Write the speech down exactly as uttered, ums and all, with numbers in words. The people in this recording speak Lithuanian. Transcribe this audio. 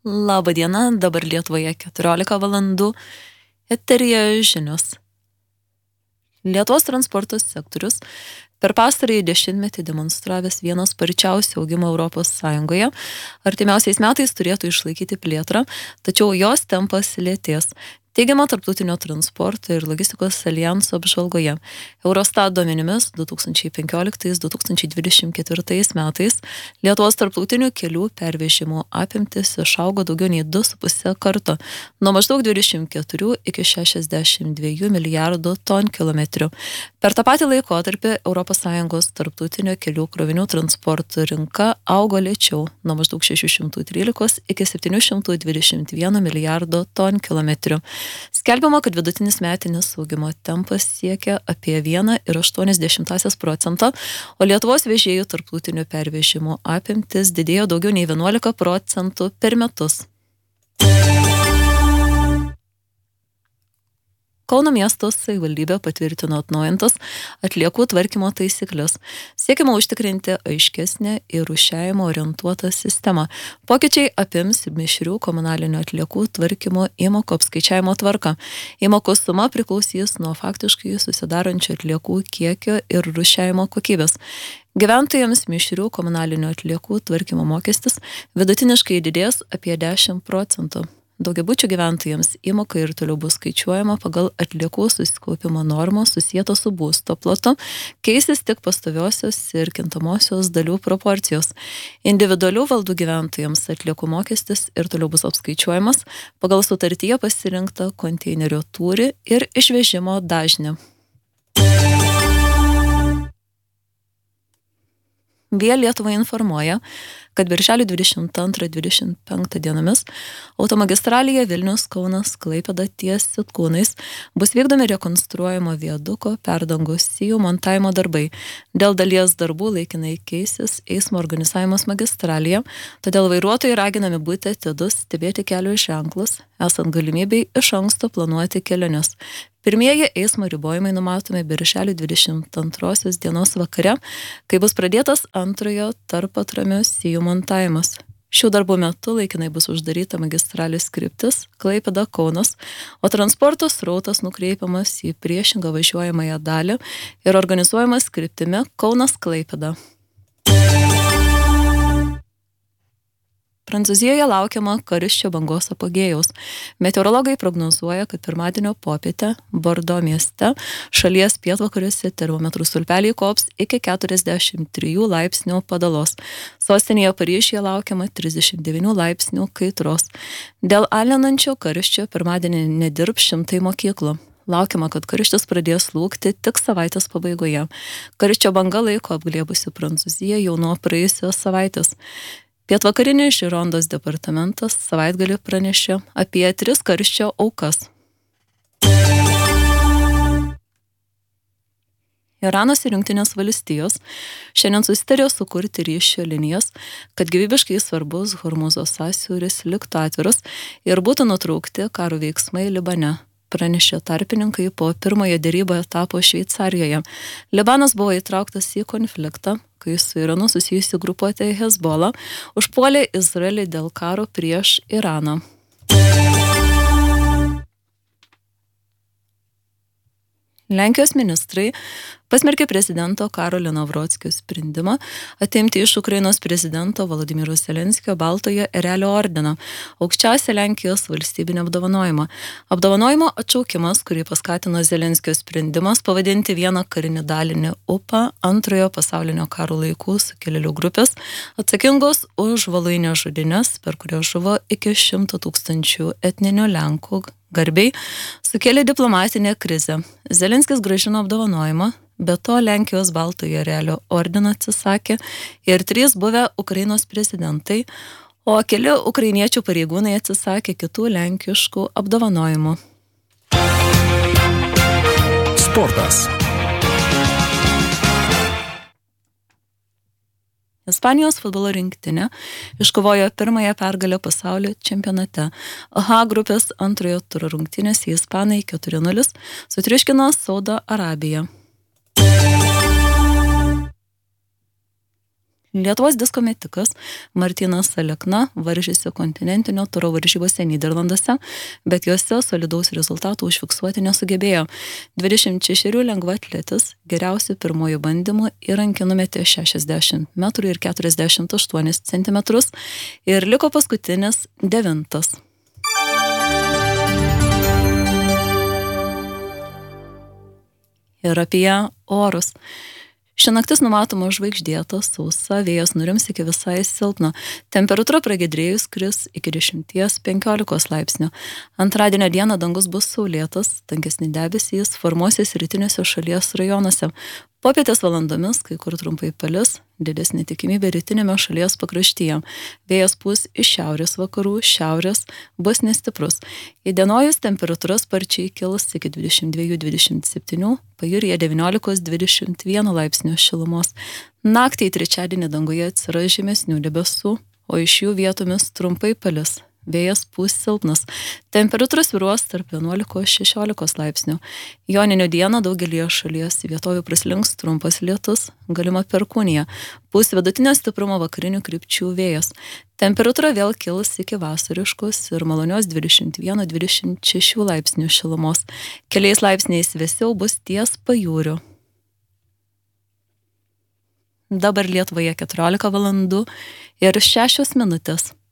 Labą dieną, dabar Lietuvoje keturiolika valandų. Eteryje žinios. Lietuvos transporto sektorius per pastarąjį dešimtmetį demonstravęs vienas sparčiausių augimo Europos Sąjungoje. Artimiausiais metais turėtų išlaikyti plėtrą, tačiau jos tempas lėtės. Teigiama Tarptautinio transporto ir logistikos alijanso apžvalgoje. Eurostat duomenimis du tūkstančiai penkioliktais - du tūkstančiai dvidešimt ketvirtais metais Lietuvos tarptautinių kelių pervežimų apimtis išaugo daugiau nei du su puse karto, nuo maždaug dvidešimt keturių iki šešiasdešimt dviejų milijardų tonkilometrių. Per tą patį laikotarpį Europos Sąjungos tarptautinio kelių krovinių transporto rinka augo lėčiau, nuo maždaug šešių šimtų trylikos iki septynių šimtų dvidešimt vieno milijardo tonkilometrių. Skelbiama, kad vidutinis metinis augimo tempas siekia apie vieną ir aštuonias dešimtąsias procento, o Lietuvos vežėjų tarptautinių pervežimų apimtis didėjo daugiau nei vienuolika procentų per metus. Kauno miesto savivaldybė patvirtino atnaujintas atliekų tvarkymo taisyklės. Siekiama užtikrinti aiškesnę ir rūšiavimo orientuotą sistemą. Pokyčiai apims mišrių komunalinių atliekų tvarkymo įmokų apskaičiavimo tvarką. Įmokos suma priklausys nuo faktiškai susidarančių atliekų kiekio ir rūšiavimo kokybės. Gyventojams mišrių komunalinių atliekų tvarkymo mokestis vidutiniškai didės apie dešimt procentų. Daugiabučių gyventojams įmoka ir toliau bus skaičiuojama pagal atliekų susikaupimo normos susietos su būsto plotu, keisis tik pastoviosios ir kintamosios dalių proporcijos. Individualių valdų gyventojams atliekų mokestis ir toliau bus apskaičiuojamas pagal sutartyje pasirinktą konteinerio tūrį ir išvežimo dažnį. Via Lietuva informuoja, kad birželio dvidešimt antrą - dvidešimt penktą dienomis automagistralėje Vilnius Kaunas Klaipėda ties Sitkūnais bus vykdomi rekonstruojamo viaduko perdangų sijų montavimo darbai. Dėl dalies darbų laikinai keisis eismo organizavimas magistralėje, todėl vairuotojai raginami būti atidus, stebėti kelio ženklus, esant galimybei iš anksto planuoti keliones. Pirmieji eismo ribojimai numatomi birželio dvidešimt antrosios dienos vakare, kai bus pradėtas antrojo tarpatramio sijų montavimas. Šių darbų metu laikinai bus uždaryta magistralės kryptis Klaipėda Kaunas, o transporto srautas nukreipiamas į priešingą važiuojamąją dalį ir organizuojamas kryptimi Kaunas Klaipėda. Prancūzijoje laukiama karščio bangos apogėjaus. Meteorologai prognozuoja, kad pirmadienio popietę Bordo mieste šalies pietvakariuose termometrų stulpeliai kops iki keturiasdešimt trijų laipsnių padalos. Sostinėje Paryžiuje laukiama trisdešimt devynių laipsnių kaitros. Dėl alinančio karščio pirmadienį nedirbs šimtai mokyklų. Laukiama, kad karštis pradės slūgti tik savaitės pabaigoje. Karščio banga laiko apglėbusi Prancūziją jau nuo praėjusios savaitės. Pietvakarinis Žirondos departamentas savaitgalį pranešė apie tris karščio aukas. Iranas ir Jungtinės valstijos šiandien susitarė sukurti ryšio linijas, kad gyvybiškai svarbus Hormuzo sąsiauris liktų atviras ir būtų nutraukti karo veiksmai Libane, pranešė tarpininkai po pirmojo derybų etapo Šveicarijoje. Libanas buvo įtrauktas į konfliktą, kai su Iranu susijusi grupuotė Hezbollah užpuolė Izraelį dėl karo prieš Iraną. Lenkijos ministrai pasmerkė prezidento Karolio Nawrockio sprendimą atimti iš Ukrainos prezidento Volodymyro Zelenskio Baltojo erelio ordiną, aukščiausią Lenkijos valstybinį apdovanojimą. Apdovanojimo atšaukimas, kurį paskatino Zelenskio sprendimas pavadinti vieną karinį dalinį U P A antrojo pasaulinio karo laikų sukilėlių grupės, atsakingos už Voluinio žudynes, per kurias žuvo iki šimto tūkstančių etninių Lenkų garbiai, sukėlė diplomatinę krizę. Zelenskis grąžino apdovanojimą, be to Lenkijos Baltojo erelio ordiną atsisakė ir trys buvę Ukrainos prezidentai, o keli ukrainiečių pareigūnai atsisakė kitų lenkiškų apdovanojimų. Sportas. Ispanijos futbolo rinktinė iškovojo pirmąją pergalę pasaulio čempionate. H grupės antrojo turo rungtynėse ispanai keturi nulis sutriuškino Saudo Arabiją. Lietuvos disko metikas Martynas Alekna varžėsi kontinentinio turo varžybose Nyderlanduose, bet juose solidaus rezultatų užfiksuoti nesugebėjo. dvidešimt šešerių lengvaatletis geriausių pirmojų bandymų įrankį numetė šešiasdešimt metrų ir keturiasdešimt aštuonis centimetrus ir liko paskutinis devintas. Ir apie orus. Ši naktis numatoma žvaigždėta, sausa, vėjas nurims iki visai silpno. Temperatūra pragiedrėjus kris iki dešimties penkiolikos laipsnių. Antradienio dieną dangus bus saulėtas, tankesni debesys formuosis rytiniuose šalies rajonuose. Popietės valandomis, kai kur trumpai palis, didesnė tikimybė rytinėme šalies pakraštyje. Vėjas pūs iš šiaurės vakarų, šiaurės bus nestiprus. Įdienojus temperatūra sparčiai kils iki dvidešimt dviejų dvidešimt septynių, pajūryje devyniolikos dvidešimt vieno laipsnių šilumos. Naktį į trečiadienį danguje atsiras žemesnių debesų, o iš jų vietomis trumpai palis. Vėjas pūs silpnas. Temperatūra svyruos tarp vienuolikos šešiolikos laipsnių. Joninių dieną daugelį šalies vietovių praslinks trumpas lietus, galima perkūnija. Pūs vidutinio stiprumo vakarinių krypčių vėjas. Temperatūra vėl kils iki vasariškos ir malonios dvidešimt vieno dvidešimt šešių laipsnių šilumos. Keliais laipsniais vėsiau bus ties pajūriu. Dabar Lietuvoje keturiolika valandų ir šešios minutės.